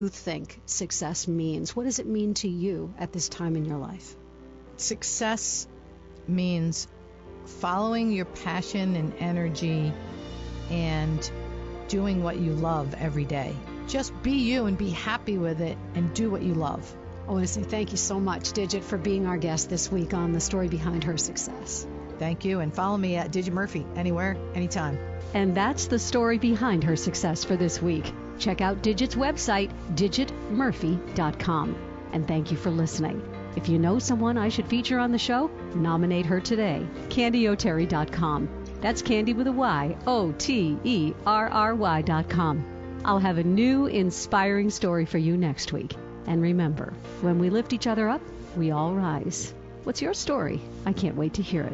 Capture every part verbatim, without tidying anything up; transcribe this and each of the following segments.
you think success means? What does it mean to you at this time in your life? Success means following your passion and energy and doing what you love every day. Just be you and be happy with it and do what you love. I want to say thank you so much, Digit, for being our guest this week on The Story Behind Her Success. Thank you, and follow me at Digit Murphy, anywhere, anytime. And that's the story behind her success for this week. Check out Digit's website, digit murphy dot com. And thank you for listening. If you know someone I should feature on the show, nominate her today. candy o'terry dot com. That's Candy with a Y, O T E R R Y dot com. I'll have a new, inspiring story for you next week. And remember, when we lift each other up, we all rise. What's your story? I can't wait to hear it.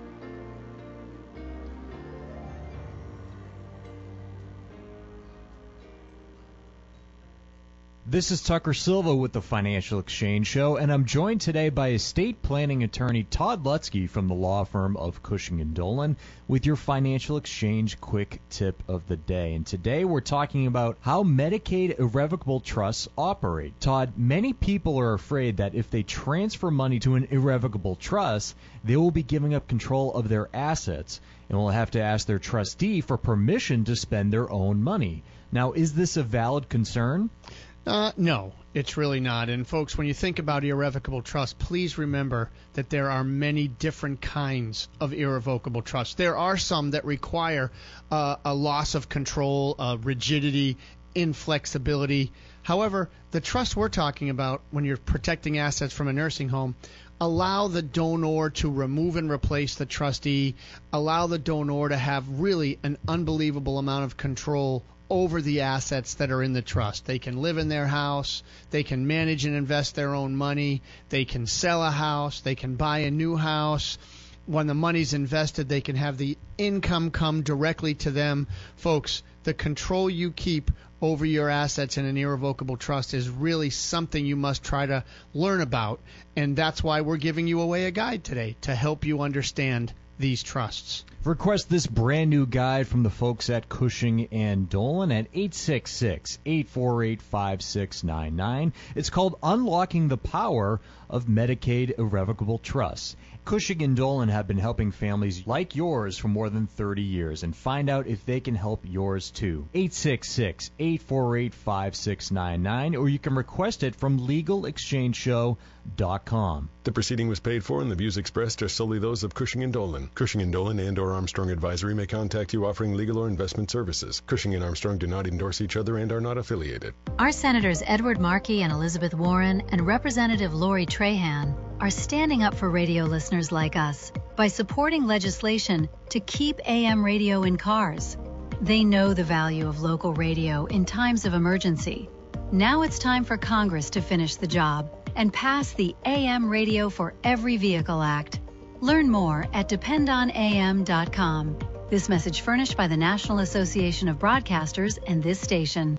This is Tucker Silva with the Financial Exchange Show, and I'm joined today by estate planning attorney Todd Lutzke from the law firm of Cushing and Dolan with your Financial Exchange quick tip of the day. And today we're talking about how Medicaid irrevocable trusts operate. Todd, many people are afraid that if they transfer money to an irrevocable trust, they will be giving up control of their assets and will have to ask their trustee for permission to spend their own money. Now, is this a valid concern? Uh, no, it's really not. And folks, when you think about irrevocable trust, please remember that there are many different kinds of irrevocable trust. There are some that require uh, a loss of control, uh, rigidity, inflexibility. However, the trust we're talking about when you're protecting assets from a nursing home allow the donor to remove and replace the trustee, allow the donor to have really an unbelievable amount of control over the assets that are in the trust. They can live in their house, they can manage and invest their own money, they can sell a house, they can buy a new house. When the money's invested, they can have the income come directly to them. Folks, the control you keep over your assets in an irrevocable trust is really something you must try to learn about, and that's why we're giving you away a guide today to help you understand these trusts. Request this brand new guide from the folks at Cushing and Dolan at eight six six, eight four eight, five six nine nine. It's called Unlocking the Power of Medicaid Irrevocable Trusts. Cushing and Dolan have been helping families like yours for more than thirty years, and find out if they can help yours too. eight six six, eight four eight, five six nine nine, or you can request it from legal exchange show dot com. The proceeding was paid for, and the views expressed are solely those of Cushing and Dolan. Cushing and Dolan and or Armstrong Advisory may contact you offering legal or investment services. Cushing and Armstrong do not endorse each other and are not affiliated. Our Senators Edward Markey and Elizabeth Warren and Representative Lori Trahan are standing up for radio listeners like us by supporting legislation to keep A M radio in cars. They know the value of local radio in times of emergency. Now it's time for Congress to finish the job and pass the A M Radio for Every Vehicle Act. Learn more at depend on A M dot com. This message furnished by the National Association of Broadcasters and this station.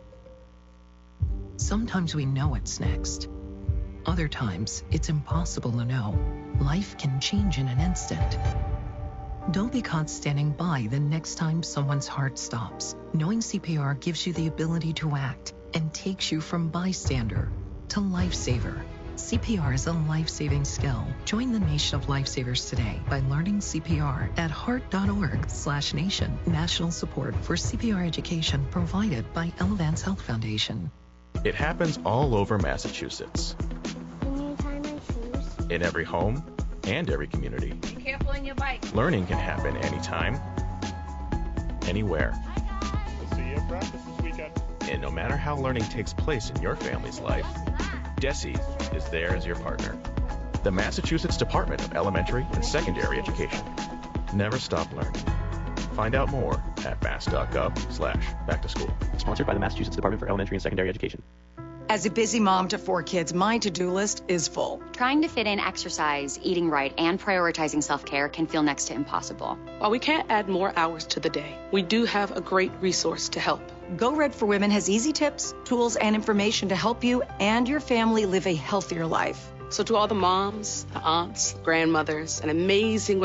Sometimes we know what's next. Other times, it's impossible to know. Life can change in an instant. Don't be caught standing by the next time someone's heart stops. Knowing C P R gives you the ability to act and takes you from bystander to lifesaver. C P R is a life-saving skill. Join the nation of lifesavers today by learning C P R at heart.org slash nation. National support for C P R education provided by Elevance Health Foundation. It happens all over Massachusetts. Can you tie my shoes? In every home and every community. Be careful on your bike. Learning can happen anytime, anywhere. Hi guys. We'll see you at practice this weekend. And no matter how learning takes place in your family's life, DESE is there as your partner. The Massachusetts Department of Elementary and Secondary Education. Never stop learning. Find out more at mass.gov slash back to school. Sponsored by the Massachusetts Department for Elementary and Secondary Education. As a busy mom to four kids, my to-do list is full. Trying to fit in exercise, eating right, and prioritizing self-care can feel next to impossible. While we can't add more hours to the day, we do have a great resource to help. Go Red for Women has easy tips, tools, and information to help you and your family live a healthier life. So to all the moms, the aunts, grandmothers, and amazing